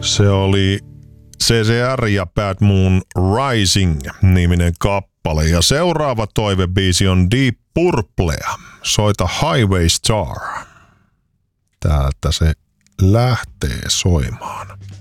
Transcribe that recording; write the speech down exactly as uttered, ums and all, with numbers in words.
Se oli C C R ja Bad Moon Rising-niminen kappale. Ja seuraava toivebiisi on Deep Purplea. Soita Highway Star. Täältä se lähtee soimaan.